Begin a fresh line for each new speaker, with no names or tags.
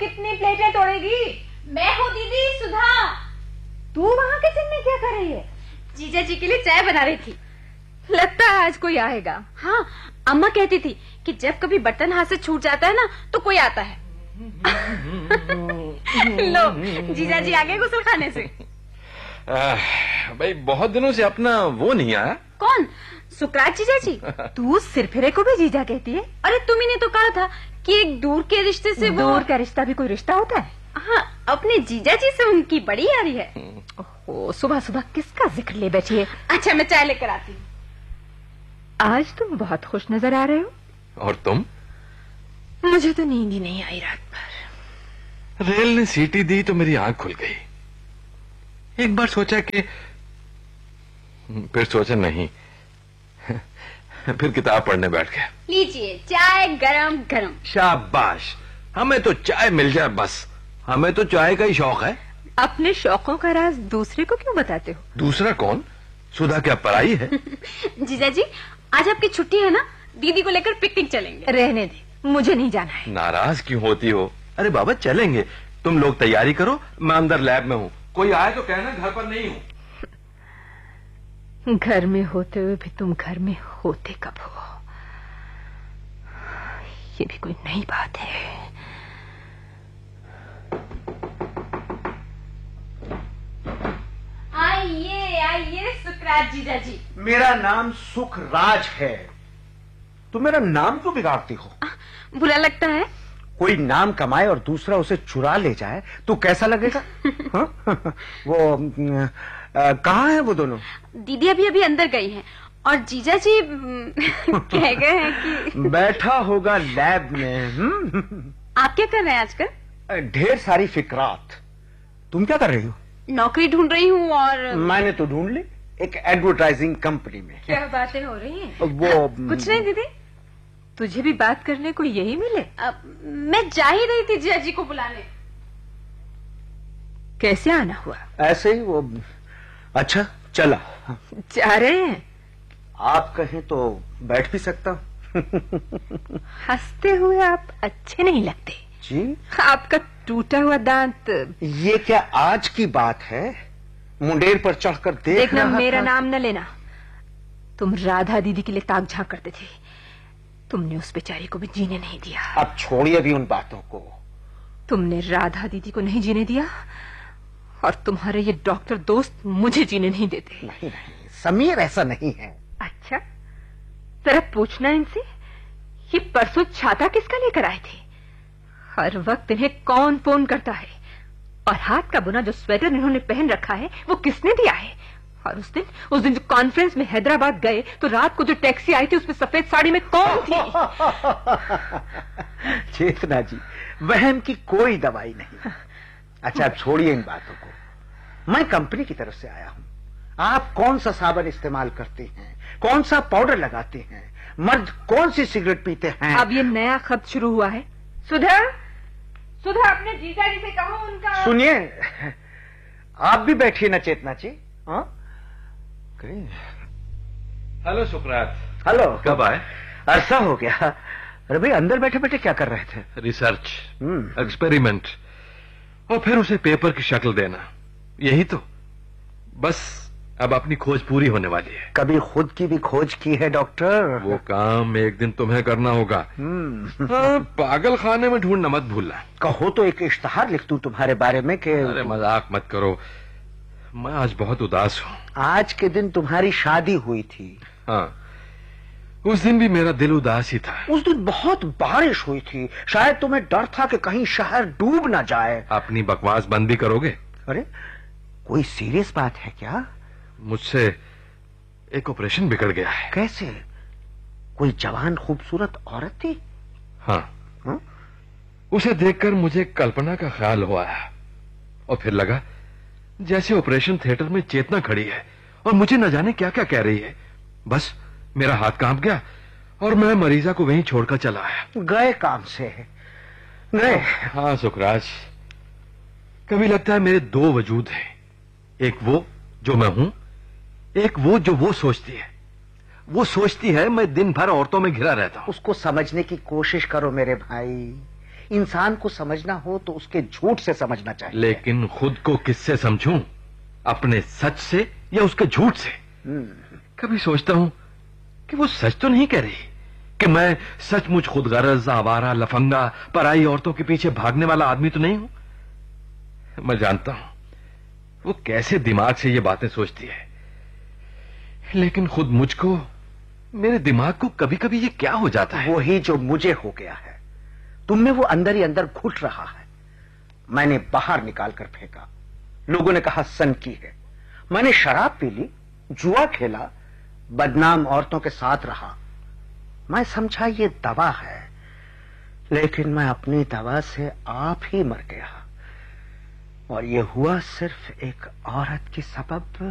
कितनी प्लेटें तोड़ेगी?
मैं हूँ दीदी, सुधा।
तू वहाँ किचन में क्या कर रही है?
जीजा जी के लिए चाय बना रही थी।
लगता है आज कोई आएगा।
हाँ, अम्मा कहती थी कि जब कभी बर्तन हाथ से छूट जाता है ना तो कोई आता है। लो, जीजा जी आ गए गुस्ल खाने से।
भाई बहुत दिनों से अपना वो नहीं आया।
कौन? सुकरात जीजा जी?
तू सिरफिरे को भी जीजा कहती है?
अरे तुम्ही ने तो कहा था कि एक दूर के रिश्ते से
दूर का रिश्ता भी कोई रिश्ता होता है?
हाँ, अपने जीजा जी से उनकी बड़ी यारी है।
ओहो, सुबह सुबह किसका जिक्र ले बैठी है?
अच्छा, मैं चाय लेकर आती हूँ।
आज तुम बहुत खुश नजर आ रहे हो।
और तुम?
मुझे तो नींद ही नहीं आई रात भर।
रेल ने सीटी दी तो मेरी आंख खुल गई। एक बार सोचा कि, फिर सोचा नहीं, फिर किताब पढ़ने बैठ गया।
लीजिए चाय गरम गरम।
शाबाश, हमें तो चाय मिल जाए बस। हमें तो चाय का ही शौक है।
अपने शौकों का राज दूसरे को क्यों बताते हो?
दूसरा कौन? सुधा क्या पराई है?
जीजा जी, आज आपकी छुट्टी है ना, दीदी को लेकर पिकनिक चलेंगे।
रहने दे, मुझे नहीं जाना है।
नाराज क्यों होती हो? अरे बाबा चलेंगे, तुम लोग तैयारी करो, मैं अंदर लैब में हूँ। कोई आए तो कहना घर पर नहीं हूँ।
घर में होते हुए भी तुम घर में होते कब हो? ये भी कोई नई बात है।
आइए आइए सुकरात जीजा जी।
मेरा नाम सुखराज है। तुम मेरा नाम क्यों बिगाड़ती हो?
बुरा लगता है?
कोई नाम कमाए और दूसरा उसे चुरा ले जाए तो कैसा लगेगा? वो कहाँ है वो दोनों?
दीदी अभी अभी अंदर गई हैं और जीजा जी कह गए हैं कि
बैठा होगा लैब में।
आप क्या कर रहे हैं आजकल?
ढेर सारी फिक्रात। तुम क्या कर रही हो?
नौकरी ढूंढ रही हूँ। और
मैंने तो ढूंढ ली, एक एडवर्टाइजिंग कंपनी में।
क्या बातें हो रही हैं?
वो
कुछ नहीं दीदी।
तुझे भी बात करने को यही मिले?
मैं जा ही रही थी जीजा जी को बुलाने।
कैसे आना हुआ?
ऐसे ही वो। अच्छा चला।
जा रहे हैं?
आप कहें तो बैठ भी सकता हूँ।
हंसते हुए आप अच्छे नहीं लगते
जी।
आपका टूटा हुआ दांत।
ये क्या आज की बात है? मुंडेर पर चढ़कर
देखना,
रहा
मेरा
था।
नाम न लेना। तुम राधा दीदी के लिए ताक झांक करते थे। तुमने उस बेचारी को भी जीने नहीं दिया।
अब छोड़िए भी उन बातों को।
तुमने राधा दीदी को नहीं जीने दिया और तुम्हारे ये डॉक्टर दोस्त मुझे जीने नहीं देते।
नहीं नहीं समीर, ऐसा नहीं है।
अच्छा, जरा पूछना इनसे, ये परसों छाता किसका लेकर आए थे? हर वक्त इन्हें कौन फोन करता है? और हाथ का बुना जो स्वेटर इन्होंने पहन रखा है वो किसने दिया है? और उस दिन जो कॉन्फ्रेंस में हैदराबाद गए तो रात को जो टैक्सी आई थी उसमें सफेद साड़ी में कौन थी?
चेतना जी, वहम की कोई दवाई नहीं। अच्छा अब छोड़िए इन बातों को। मैं कंपनी की तरफ से आया हूं। आप कौन सा साबुन इस्तेमाल करते हैं, कौन सा पाउडर लगाते हैं, मर्द कौन सी सिगरेट पीते हैं?
अब ये नया खत शुरू हुआ है। सुधा, सुधा अपने जीजा जी से कहो उनका।
सुनिए, आप भी बैठिए ना चेतना जी। हाँ
हेलो सुकरात।
हेलो।
कब आए?
अरसा हो गया। अरे भाई अंदर बैठे बैठे क्या कर रहे थे?
रिसर्च, एक्सपेरिमेंट, और फिर उसे पेपर की शक्ल देना, यही तो। बस अब अपनी खोज पूरी होने वाली है।
कभी खुद की भी खोज की है डॉक्टर?
वो काम एक दिन तुम्हें करना होगा। हाँ, पागल खाने में ढूंढना मत भूलना।
कहो तो एक इश्तहार लिख दूं तुम्हारे बारे में कि।
अरे मजाक मत करो, मैं आज बहुत उदास हूँ।
आज के दिन तुम्हारी शादी हुई थी।
हाँ, उस दिन भी मेरा दिल उदास ही था।
उस दिन बहुत बारिश हुई थी, शायद तुम्हें डर था कि कहीं शहर डूब ना जाए।
अपनी बकवास बंद भी करोगे?
अरे कोई सीरियस बात है क्या?
मुझसे एक ऑपरेशन बिगड़ गया है।
कैसे? कोई जवान खूबसूरत औरत थी?
हाँ, उसे देखकर मुझे कल्पना का ख्याल हुआ और फिर लगा जैसे ऑपरेशन थिएटर में चेतना खड़ी है और मुझे न जाने क्या क्या कह रही है। बस मेरा हाथ कांप गया और मैं मरीजा को वहीं छोड़कर चला आया।
गए काम से गए?
हाँ सुखराज, कभी लगता है मेरे दो वजूद हैं, एक वो जो मैं हूं, एक वो जो वो सोचती है। वो सोचती है मैं दिन भर औरतों में घिरा रहता हूं।
उसको समझने की कोशिश करो मेरे भाई। इंसान को समझना हो तो उसके झूठ से समझना चाहिए।
लेकिन खुद को किससे समझूं? अपने सच से या उसके झूठ से? कभी सोचता हूं कि वो सच तो नहीं कह रही, कि मैं सचमुच खुदगर्ज, आवारा, लफंगा, पराई औरतों के पीछे भागने वाला आदमी तो नहीं हूं। मैं जानता हूं वो कैसे दिमाग से ये बातें सोचती है, लेकिन खुद मुझको, मेरे दिमाग को कभी कभी ये क्या हो जाता है।
वही जो मुझे हो गया है, तुम में वो अंदर ही अंदर घुट रहा है। मैंने बाहर निकाल कर फेंका, लोगों ने कहा सनकी है। मैंने शराब पी ली, जुआ खेला, बदनाम औरतों के साथ रहा। मैं समझा ये दवा है, लेकिन मैं अपनी दवा से आप ही मर गया, और ये हुआ सिर्फ एक औरत के सबब।